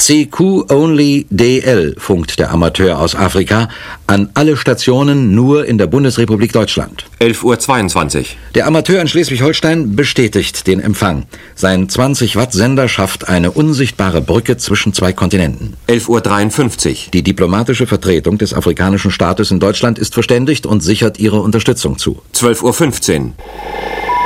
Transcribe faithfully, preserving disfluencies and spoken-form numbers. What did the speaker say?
C Q Only D L, funkt der Amateur aus Afrika, an alle Stationen nur in der Bundesrepublik Deutschland. elf Uhr zweiundzwanzig. Der Amateur in Schleswig-Holstein bestätigt den Empfang. Sein zwanzig Watt Sender schafft eine unsichtbare Brücke zwischen zwei Kontinenten. elf Uhr dreiundfünfzig. Die diplomatische Vertretung des afrikanischen Staates in Deutschland ist verständigt und sichert ihre Unterstützung zu. zwölf Uhr fünfzehn.